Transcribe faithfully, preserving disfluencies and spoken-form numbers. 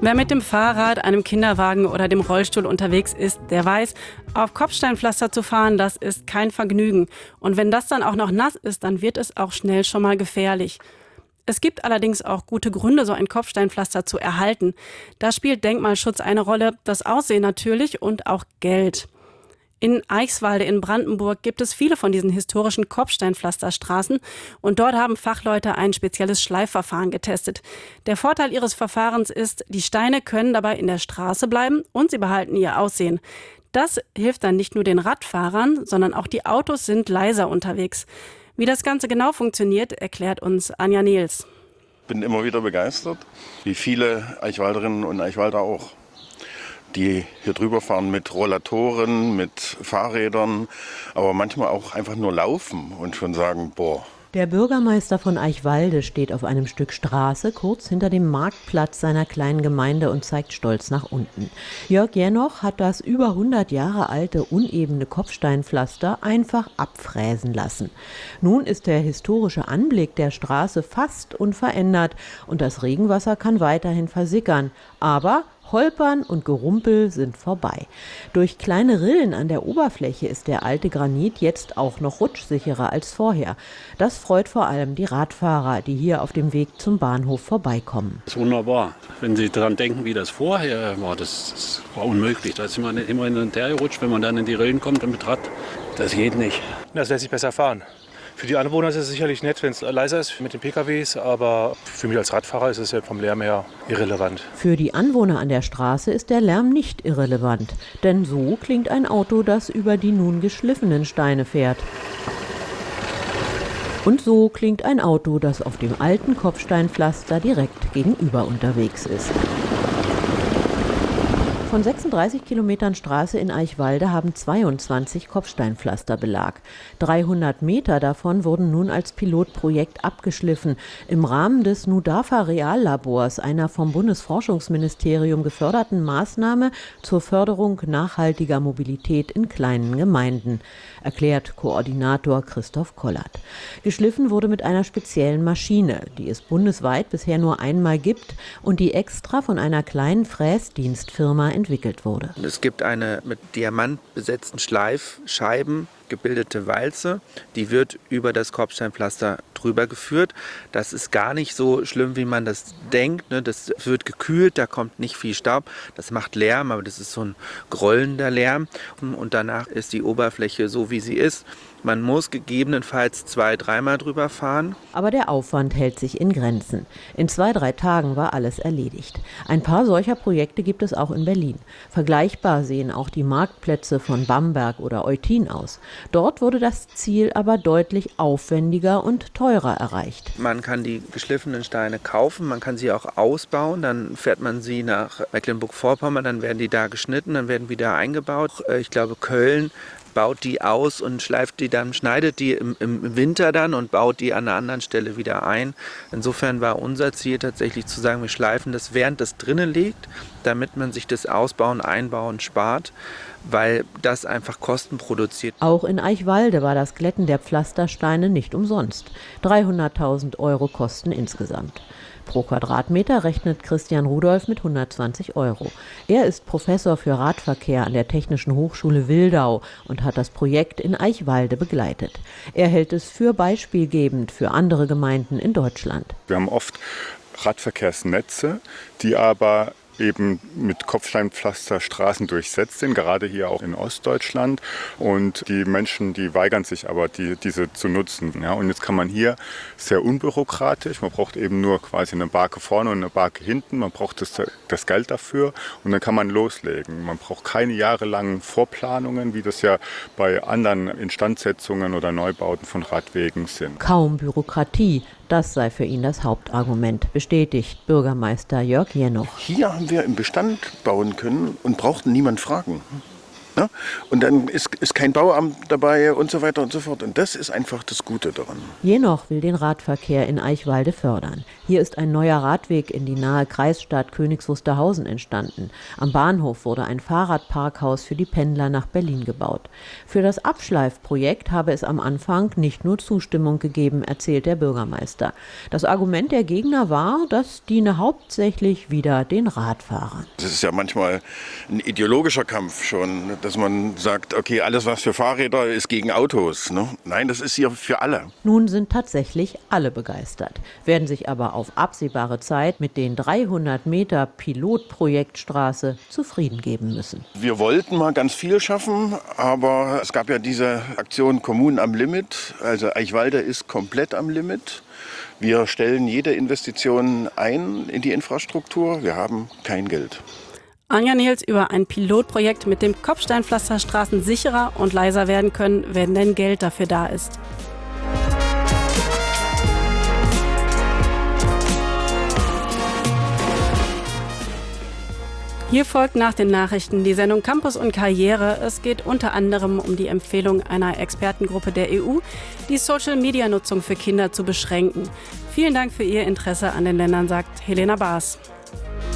Wer mit dem Fahrrad, einem Kinderwagen oder dem Rollstuhl unterwegs ist, der weiß, auf Kopfsteinpflaster zu fahren, das ist kein Vergnügen. Und wenn das dann auch noch nass ist, dann wird es auch schnell schon mal gefährlich. Es gibt allerdings auch gute Gründe, so ein Kopfsteinpflaster zu erhalten. Da spielt Denkmalschutz eine Rolle, das Aussehen natürlich und auch Geld. In Eichswalde in Brandenburg gibt es viele von diesen historischen Kopfsteinpflasterstraßen und dort haben Fachleute ein spezielles Schleifverfahren getestet. Der Vorteil ihres Verfahrens ist, die Steine können dabei in der Straße bleiben und sie behalten ihr Aussehen. Das hilft dann nicht nur den Radfahrern, sondern auch die Autos sind leiser unterwegs. Wie das Ganze genau funktioniert, erklärt uns Anja Nils. Ich bin immer wieder begeistert, wie viele Eichwalderinnen und Eichwalder auch, die hier drüber fahren mit Rollatoren, mit Fahrrädern, aber manchmal auch einfach nur laufen und schon sagen, boah. Der Bürgermeister von Eichwalde steht auf einem Stück Straße kurz hinter dem Marktplatz seiner kleinen Gemeinde und zeigt stolz nach unten. Jörg Jenoch hat das über hundert Jahre alte unebene Kopfsteinpflaster einfach abfräsen lassen. Nun ist der historische Anblick der Straße fast unverändert und das Regenwasser kann weiterhin versickern, aber Holpern und Gerumpel sind vorbei. Durch kleine Rillen an der Oberfläche ist der alte Granit jetzt auch noch rutschsicherer als vorher. Das freut vor allem die Radfahrer, die hier auf dem Weg zum Bahnhof vorbeikommen. Das ist wunderbar. Wenn Sie daran denken, wie das vorher war, das, das war unmöglich. Da ist man immer in den Terre gerutscht, wenn man dann in die Rillen kommt mit Rad. Das geht nicht. Das lässt sich besser fahren. Für die Anwohner ist es sicherlich nett, wenn es leiser ist mit den P K Ws, aber für mich als Radfahrer ist es ja vom Lärm her irrelevant. Für die Anwohner an der Straße ist der Lärm nicht irrelevant, denn so klingt ein Auto, das über die nun geschliffenen Steine fährt. Und so klingt ein Auto, das auf dem alten Kopfsteinpflaster direkt gegenüber unterwegs ist. Von sechsunddreißig Kilometern Straße in Eichwalde haben zweiundzwanzig Kopfsteinpflasterbelag. dreihundert Meter davon wurden nun als Pilotprojekt abgeschliffen, im Rahmen des Nudafa Reallabors, einer vom Bundesforschungsministerium geförderten Maßnahme zur Förderung nachhaltiger Mobilität in kleinen Gemeinden, erklärt Koordinator Christoph Kollert. Geschliffen wurde mit einer speziellen Maschine, die es bundesweit bisher nur einmal gibt und die extra von einer kleinen Fräsdienstfirma entwickelt wurde. Es gibt eine mit Diamant besetzten Schleifscheiben gebildete Walze, die wird über das Kopfsteinpflaster drüber geführt. Das ist gar nicht so schlimm, wie man das denkt. Das wird gekühlt, da kommt nicht viel Staub. Das macht Lärm, aber das ist so ein grollender Lärm. Und danach ist die Oberfläche so, wie sie ist. Man muss gegebenenfalls zwei-, dreimal drüber fahren. Aber der Aufwand hält sich in Grenzen. In zwei, drei Tagen war alles erledigt. Ein paar solcher Projekte gibt es auch in Berlin. Vergleichbar sehen auch die Marktplätze von Bamberg oder Eutin aus. Dort wurde das Ziel aber deutlich aufwendiger und teurer erreicht. Man kann die geschliffenen Steine kaufen, man kann sie auch ausbauen. Dann fährt man sie nach Mecklenburg-Vorpommern, dann werden die da geschnitten, dann werden wieder eingebaut. Ich glaube, Köln baut die aus und schleift die dann, schneidet die im, im Winter dann und baut die an einer anderen Stelle wieder ein. Insofern war unser Ziel tatsächlich zu sagen, wir schleifen das, während das drinnen liegt, damit man sich das Ausbauen, Einbauen spart, weil das einfach Kosten produziert. Auch in Eichwalde war das Glätten der Pflastersteine nicht umsonst. dreihunderttausend Euro Kosten insgesamt. Pro Quadratmeter rechnet Christian Rudolph mit hundertzwanzig Euro. Er ist Professor für Radverkehr an der Technischen Hochschule Wildau und hat das Projekt in Eichwalde begleitet. Er hält es für beispielgebend für andere Gemeinden in Deutschland. Wir haben oft Radverkehrsnetze, die aber eben mit Kopfsteinpflaster Straßen durchsetzt sind, gerade hier auch in Ostdeutschland. Und die Menschen, die weigern sich aber, die, diese zu nutzen. Ja, und jetzt kann man hier sehr unbürokratisch, man braucht eben nur quasi eine Barke vorne und eine Barke hinten, man braucht das, das Geld dafür und dann kann man loslegen. Man braucht keine jahrelangen Vorplanungen, wie das ja bei anderen Instandsetzungen oder Neubauten von Radwegen sind. Kaum Bürokratie. Das sei für ihn das Hauptargument, bestätigt Bürgermeister Jörg Jenoch. Hier haben wir im Bestand bauen können und brauchten niemand fragen. Ne? Und dann ist, ist kein Bauamt dabei und so weiter und so fort. Und das ist einfach das Gute daran. Jenoch will den Radverkehr in Eichwalde fördern. Hier ist ein neuer Radweg in die nahe Kreisstadt Königs Wusterhausen entstanden. Am Bahnhof wurde ein Fahrradparkhaus für die Pendler nach Berlin gebaut. Für das Abschleifprojekt habe es am Anfang nicht nur Zustimmung gegeben, erzählt der Bürgermeister. Das Argument der Gegner war, das diene hauptsächlich wieder den Radfahrern. Das ist ja manchmal ein ideologischer Kampf schon, dass man sagt, okay, alles was für Fahrräder ist gegen Autos. Ne? Nein, das ist hier für alle. Nun sind tatsächlich alle begeistert, werden sich aber auf absehbare Zeit mit den dreihundert Meter Pilotprojektstraße zufrieden geben müssen. Wir wollten mal ganz viel schaffen, aber es gab ja diese Aktion Kommunen am Limit. Also Eichwalde ist komplett am Limit. Wir stellen jede Investition ein in die Infrastruktur. Wir haben kein Geld. Anja Nils über ein Pilotprojekt, mit dem Kopfsteinpflasterstraßen sicherer und leiser werden können, wenn denn Geld dafür da ist. Hier folgt nach den Nachrichten die Sendung Campus und Karriere. Es geht unter anderem um die Empfehlung einer Expertengruppe der E U, die Social-Media-Nutzung für Kinder zu beschränken. Vielen Dank für Ihr Interesse an den Ländern, sagt Helena Baas.